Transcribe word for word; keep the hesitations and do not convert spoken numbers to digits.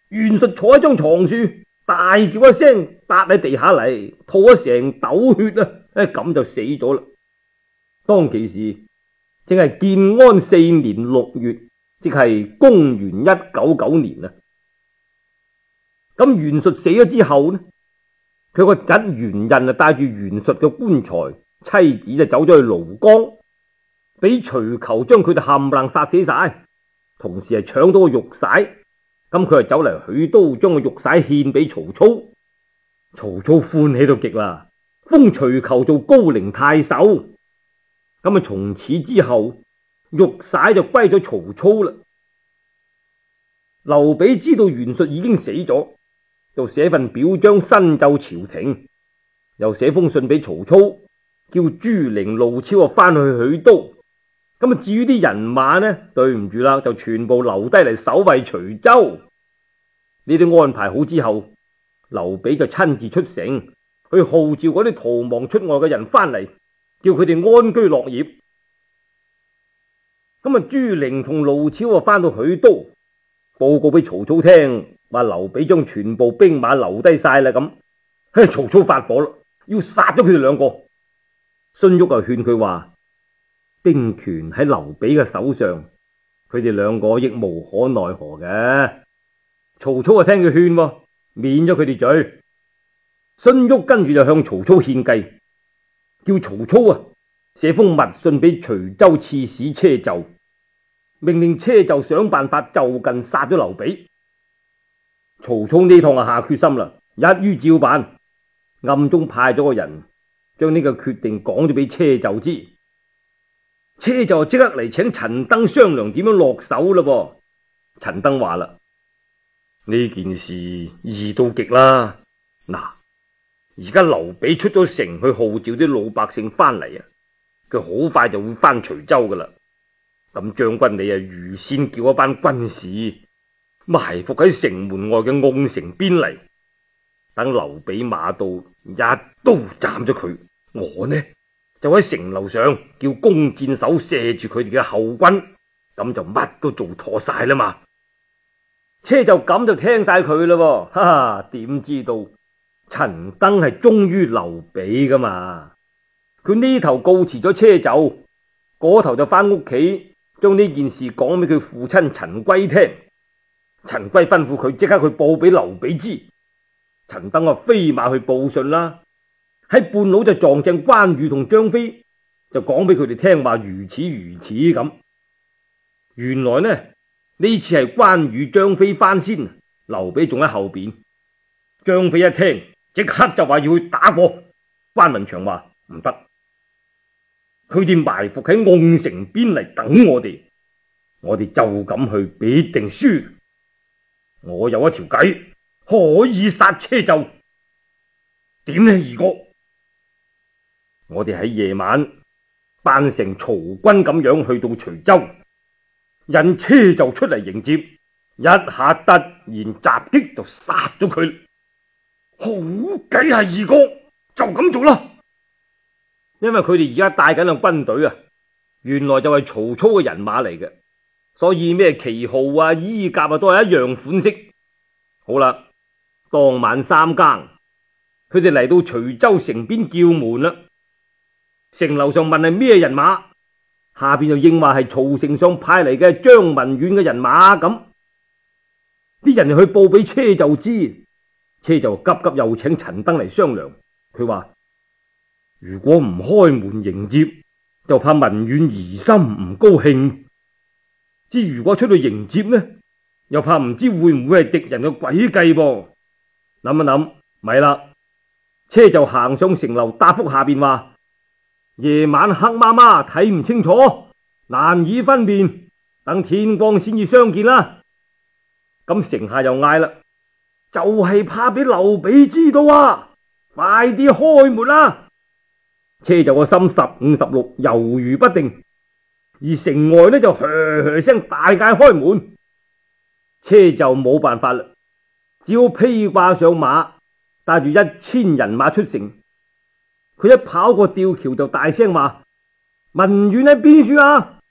袁術坐喺張床樹，大叫一聲，笪喺地下嚟，吐咗成斗血啊！誒，咁就死咗啦。當其時正係建安四年六月，即係公元一九九年啊。咁袁術死咗之後呢，佢個侄袁胤啊帶住袁術嘅棺材，妻子就走咗去廬江，俾徐求將佢哋冚唪唥殺死晒，同時係搶到個玉璽。咁佢就走嚟許都，將個玉璽獻俾曹操。曹操歡喜到極啦，封徐求做高陵太守。咁啊，從此之後，玉璽就歸咗曹操啦。劉備知道袁術已經死咗，就寫份表彰申奏朝廷，又寫封信俾曹操，叫朱靈、盧超啊翻去許都。咁啊，至於啲人馬呢，對唔住啦，就全部留低嚟守衛徐州。呢啲安排好之後，劉備就親自出城去號召嗰啲逃亡出外嘅人翻嚟，叫佢哋安居樂業。咁啊，朱靈同盧超啊翻到許都，報告俾曹操聽，話劉備將全部兵馬留低晒啦。咁，嘿，曹操發火啦，要殺咗佢哋兩個。荀彧啊勸佢話，兵權喺劉備嘅手上，佢哋兩個亦無可奈何嘅。曹操啊聽佢勸，免咗佢哋罪。荀彧跟住就向曹操獻計，叫曹操啊寫封密信俾徐州刺史車胄，命令車胄想辦法就近殺咗劉備。曹操呢趟啊下決心啦，一於照辦，暗中派咗個人將呢個決定講咗俾車胄知。車胄即刻嚟請陳登商量點樣落手啦噃。陳登話啦，呢件事易到極啦。嗱，而家劉備出咗城去號召啲老百姓翻嚟啊，佢好快就會翻徐州噶啦。咁將軍你啊預先叫一班軍士埋伏喺城門外嘅瓮城邊嚟，等劉備馬到一刀斬咗佢，我呢就喺城樓上叫弓箭手射住佢哋嘅後軍，咁就乜都做妥晒啦嘛。車就咁就聽晒佢啦，哈哈！點知道陳登係忠於劉備噶嘛？佢呢頭告辭咗車胄，嗰頭就翻屋企將呢件事講俾佢父親陳規聽。陳規吩咐佢即刻去報俾劉備知。陳登啊飛馬去報信啦，喺半路就撞正關羽同張飛，就講俾佢哋聽話如此如此咁。原來呢呢次係關羽張飛翻先，劉備仲喺後邊。張飛一聽即刻就話要去打過。關雲長話唔得，佢哋埋伏喺瓮城邊嚟等我哋，我哋就咁去必定輸。我有一條計可以殺車胄。點呢二哥？我哋喺夜晚扮成曹軍咁樣去到徐州，引車胄出嚟迎接，一下突然襲擊就殺咗佢。好計啊二哥，就咁做啦。因為佢哋而家帶緊嘅軍隊啊，原來就係曹操嘅人馬嚟嘅，所以咩旗號啊、衣甲啊都係一樣款式。好啦，當晚三更，佢哋嚟到徐州城邊叫門啦。城樓上問係咩人馬，下邊就應話係曹丞相派嚟嘅張文遠嘅人馬。咁啲人就去報俾車胄知，車胄急急又請陳登嚟商量。佢話如果唔開門迎接，就怕文遠疑心唔高興；之如果出去迎接呢，又怕唔知會唔會係敵人嘅詭計噃。諗一諗，咪啦，車胄行上城樓，答覆下邊話：夜晚黑媽媽睇唔清楚，難以分辨，等天光先至相見啦。咁城下又嗌啦，就係怕俾劉備知道啊，快啲開門啦！車胄個心十五十六，猶豫不定，而城外呢就噓噓聲大嗌開門。車胄冇辦法啦，只好披掛上馬，帶住一千人馬出城。佢一跑過吊橋就大聲話：文遠喺邊處啊？